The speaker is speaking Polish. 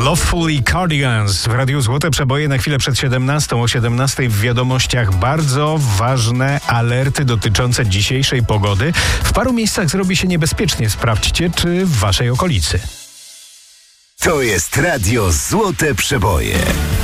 Lovefully Cardigans w Radiu Złote Przeboje na chwilę przed 17. O 17 w wiadomościach bardzo ważne alerty dotyczące dzisiejszej pogody. W paru miejscach zrobi się niebezpiecznie. Sprawdźcie, czy w waszej okolicy. To jest Radio Złote Przeboje.